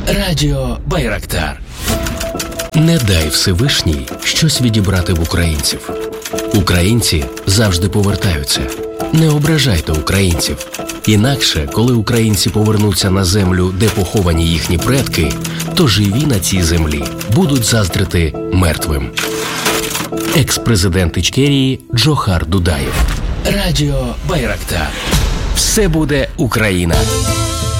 Радіо Байрактар. Не дай Всевишній щось відібрати в українців. Українці завжди повертаються. Не ображайте українців. Інакше, коли українці повернуться на землю, де поховані їхні предки, то живі на цій землі будуть заздрити мертвим. Екс-президент Ічкерії Джохар Дудаєв. Радіо Байрактар. Все буде Україна.